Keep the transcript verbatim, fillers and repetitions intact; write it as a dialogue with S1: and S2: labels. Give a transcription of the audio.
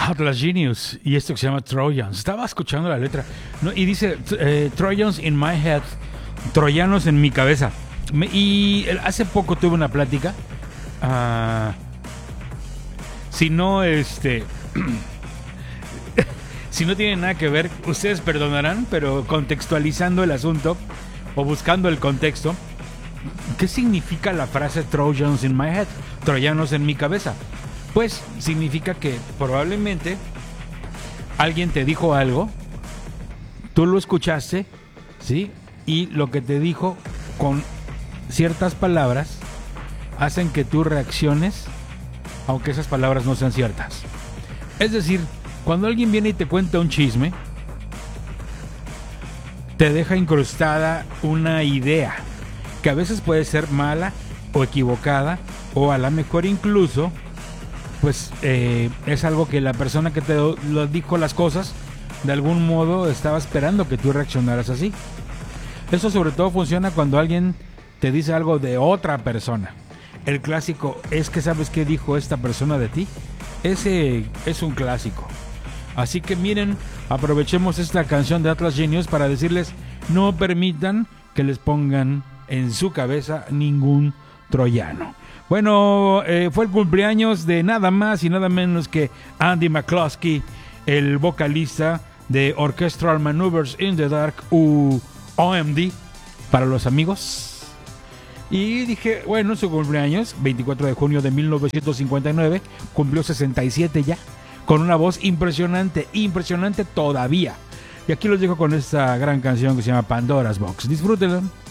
S1: Atlas Genius y esto que se llama Trojans. Estaba escuchando la letra, ¿no? Y dice eh, Trojans in my head, troyanos en mi cabeza. Me, y hace poco tuve una plática. Uh, si no, este, si no tiene nada que ver, ustedes perdonarán, pero contextualizando el asunto o buscando el contexto, ¿qué significa la frase Trojans in my head? Troyanos en mi cabeza. Pues significa que probablemente alguien te dijo algo, tú lo escuchaste, ¿sí? Y lo que te dijo con ciertas palabras hacen que tú reacciones, aunque esas palabras no sean ciertas. Es decir, cuando alguien viene y te cuenta un chisme, te deja incrustada una idea, que a veces puede ser mala o equivocada, o a lo mejor incluso pues eh, es algo que la persona que te lo dijo las cosas de algún modo estaba esperando que tú reaccionaras así. Eso sobre todo funciona cuando alguien te dice algo de otra persona. El clásico, es que ¿sabes qué dijo esta persona de ti? Ese es un clásico. Así que miren, aprovechemos esta canción de Atlas Genius para decirles, no permitan que les pongan en su cabeza ningún troyano. Bueno, eh, fue el cumpleaños de nada más y nada menos que Andy McCluskey, el vocalista de Orchestral Maneuvers in the Dark, u O M D, para los amigos. Y dije, bueno, su cumpleaños, veinticuatro de junio de mil novecientos cincuenta y nueve, cumplió sesenta y siete ya, con una voz impresionante, impresionante todavía. Y aquí los dejo con esta gran canción que se llama Pandora's Box. Disfrútenla.